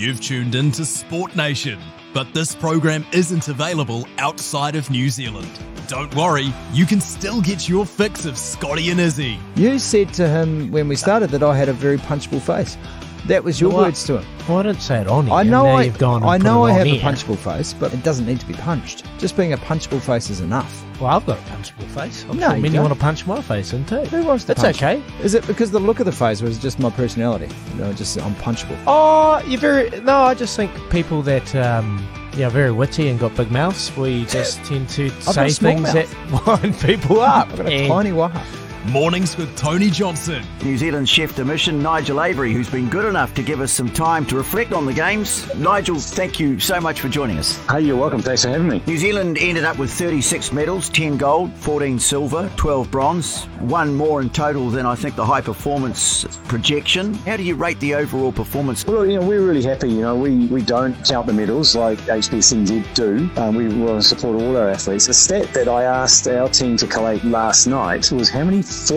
You've tuned in to Sport Nation, but this program isn't available outside of New Zealand. Don't worry, you can still get your fix of Scotty and Izzy. You said to him when we started that I had a very punchable face. That was your words to him. Well, I didn't say it on here. I know I have a punchable face, but it doesn't need to be punched. Just being a punchable face is enough. Well, I've got a punchable face. I'm No, sure you many don't. want to punch my face in too. Who wants to That's punch? okay. Is it because the look of the face, or is it just my personality? Just I'm punchable. Oh, I just think people that are very witty and got big mouths, we just tend to got say a small things mouth. that wind people up. I've got a tiny waha. Mornings with Tony Johnson. New Zealand chef de mission Nigel Avery, who's been good enough to give us some time to reflect on the games. Nigel, thank you so much for joining us. Hey, you're welcome. Thanks for having me. New Zealand ended up with 36 medals, 10 gold, 14 silver, 12 bronze, one more in total than I think the high performance projection. How do you rate the overall performance? Well, we're really happy. We don't count the medals like HPSNZ do. We want to support all our athletes. The stat that I asked our team to collate last night was how many